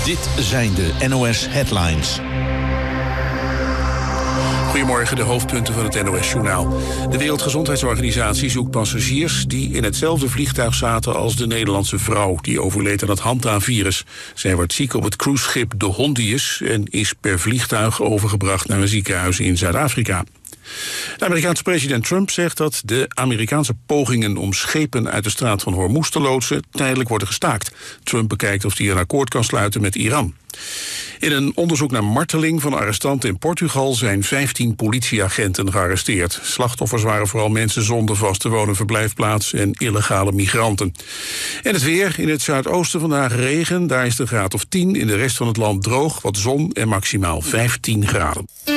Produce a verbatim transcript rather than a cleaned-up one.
Dit zijn de N O S-headlines. Goedemorgen, de hoofdpunten van het N O S-journaal. De Wereldgezondheidsorganisatie zoekt passagiers die in hetzelfde vliegtuig zaten als de Nederlandse vrouw die overleed aan het Hanta-virus. Zij wordt ziek op het cruiseschip de Hondius en is per vliegtuig overgebracht naar een ziekenhuis in Zuid-Afrika. De Amerikaanse president Trump zegt dat de Amerikaanse pogingen om schepen uit de straat van Hormuz te loodsen tijdelijk worden gestaakt. Trump bekijkt of hij een akkoord kan sluiten met Iran. In een onderzoek naar marteling van arrestanten in Portugal zijn vijftien politieagenten gearresteerd. Slachtoffers waren vooral mensen zonder vaste woon- en verblijfplaats en illegale migranten. En het weer, in het zuidoosten vandaag regen, daar is de graad of tien. In de rest van het land droog, wat zon en maximaal vijftien graden.